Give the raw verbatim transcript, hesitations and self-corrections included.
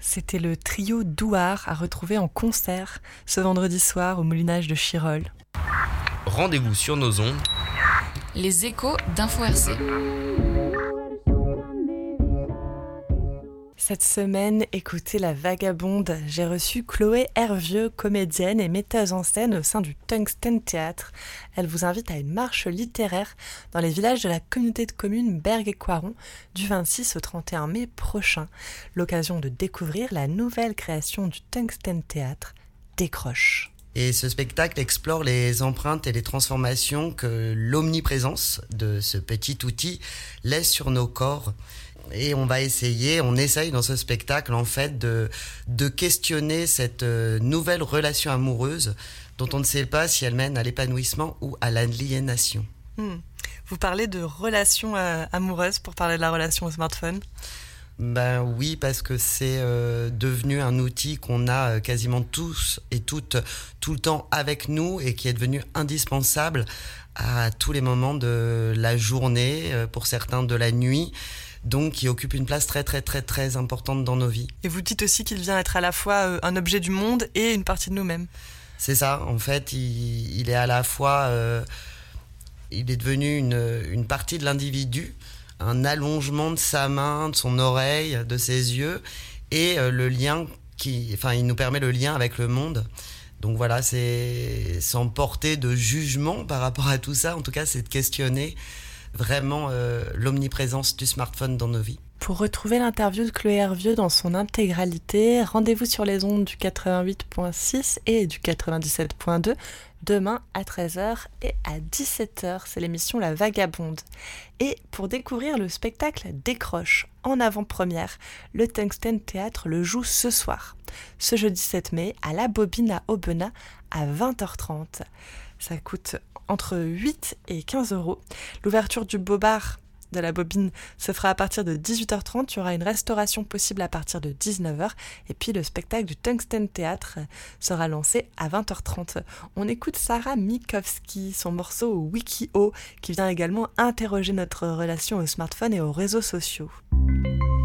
C'était le trio Douar à retrouver en concert ce vendredi soir au Moulinage de Chirol. Rendez-vous sur nos ondes. Les échos d'Info R C. Cette semaine, écoutez La Vagabonde. J'ai reçu Chloé Hervieux, comédienne et metteuse en scène au sein du Tungsten Théâtre. Elle vous invite à une marche littéraire dans les villages de la communauté de communes Bergues et Coiron du vingt-six au trente et un mai prochain. L'occasion de découvrir la nouvelle création du Tungsten Théâtre, Décroche. Et ce spectacle explore les empreintes et les transformations que l'omniprésence de ce petit outil laisse sur nos corps. Et on va essayer, on essaye dans ce spectacle en fait de, de questionner cette nouvelle relation amoureuse dont on ne sait pas si elle mène à l'épanouissement ou à l'aliénation. Hmm. Vous parlez de relation euh, amoureuse pour parler de la relation au smartphone ? Ben oui, parce que c'est euh, devenu un outil qu'on a euh, quasiment tous et toutes tout le temps avec nous et qui est devenu indispensable à tous les moments de la journée, euh, pour certains de la nuit. Donc qui occupe une place très très très très importante dans nos vies. Et vous dites aussi qu'il vient être à la fois un objet du monde et une partie de nous-mêmes. C'est ça, en fait, il, il est à la fois, euh, il est devenu une, une partie de l'individu, un allongement de sa main, de son oreille, de ses yeux, et euh, le lien qui, enfin, il nous permet le lien avec le monde. Donc voilà, c'est sans porter de jugement par rapport à tout ça, en tout cas, c'est de questionner vraiment euh, l'omniprésence du smartphone dans nos vies. Pour retrouver l'interview de Chloé Hervieux dans son intégralité, rendez-vous sur les ondes du quatre-vingt-huit virgule six et du quatre-vingt-dix-sept virgule deux demain à treize heures et à dix-sept heures. C'est l'émission La Vagabonde. Et pour découvrir le spectacle Décroche en avant-première, le Tungsten Théâtre le joue ce soir, ce jeudi sept mai, à la Bobine à Aubenas à vingt heures trente. Ça coûte entre huit et quinze euros. L'ouverture du Bobard de la Bobine se fera à partir de dix-huit heures trente. Il y aura une restauration possible à partir de dix-neuf heures. Et puis le spectacle du Tungsten Théâtre sera lancé à vingt heures trente. On écoute Sarah Mikowski, son morceau Wiki-O, qui vient également interroger notre relation au smartphone et aux réseaux sociaux.